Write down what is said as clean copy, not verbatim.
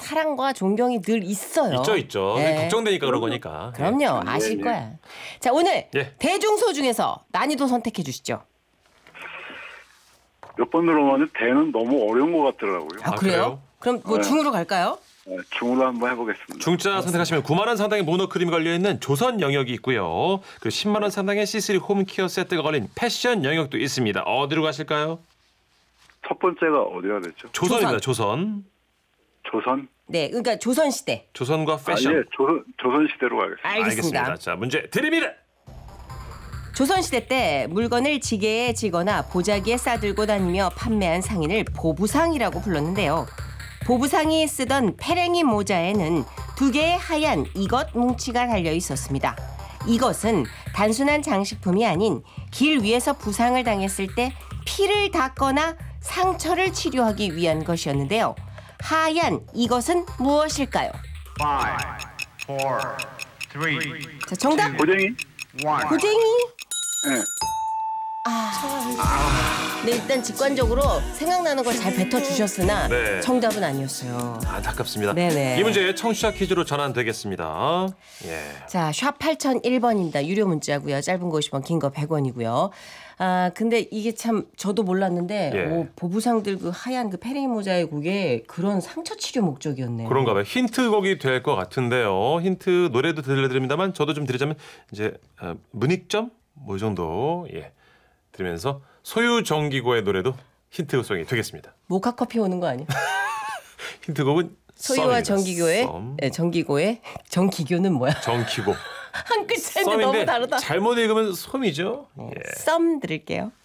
사랑과 존경이 늘 있어요. 있죠. 네. 걱정되니까 그런 거니까. 그럼요. 아실 거야. 자, 오늘 예. 대중소 중에서 난이도 선택해 주시죠. 몇 번 들어보면 대는 너무 어려운 것 같더라고요. 아, 아, 그래요? 그래요? 그럼 뭐 네. 중으로 갈까요? 중으로 한번 해보겠습니다. 중자 선택하시면 9만 원 상당의 모너 크림이 걸려 있는 조선 영역이 있고요. 그리고 10만 원 상당의 C3 홈케어 세트가 걸린 패션 영역도 있습니다. 어디로 가실까요? 첫 번째가 어디가 됐죠? 조선입니다. 조선. 조선? 네, 그러니까 조선시대. 조선과 패션. 예, 조선시대로 가겠습니다. 알겠습니다. 자, 문제 드립니다. 조선시대 때 물건을 지게에 지거나 보자기에 싸들고 다니며 판매한 상인을 보부상이라고 불렀는데요. 보부상이 쓰던 페랭이 모자에는 2개의 하얀 이것 뭉치가 달려 있었습니다. 이것은 단순한 장식품이 아닌 길 위에서 부상을 당했을 때 피를 닦거나 상처를 치료하기 위한 것이었는데요. 하얀 이것은 무엇일까요? 5, 4, 3, 자, 정답 고쟁이? 1. 고쟁이. 네. 네, 일단 직관적으로 생각나는 걸 잘 뱉어주셨으나 네. 정답은 아니었어요. 안타깝습니다. 네네. 이 문제 청취자 퀴즈로 전환되겠습니다. 예. 자, 샵 8001번입니다. 유료 문자고요. 짧은 거 50원, 긴 거 100원이고요. 아, 근데 이게 참 저도 몰랐는데 예. 보부상들 그 하얀 그 페랭이 모자의 그게 그런 상처 치료 목적이었네요. 그런가 봐요. 힌트곡이 될 것 같은데요. 힌트 노래도 들려드립니다만 저도 좀 드리자면 이제 문익점 뭐 이 정도 들으면서 소유정기고의 노래도 힌트송이 되겠습니다. 모카커피 오는 거 아니야? 힌트곡은 소유와 썸입니다. 정기교의 썸. 네, 정기고의 정기교는 뭐야? 정기고 한 글자인데 너무 썸인데 다르다. 잘못 읽으면 솜이죠. 예. 썸 들을게요.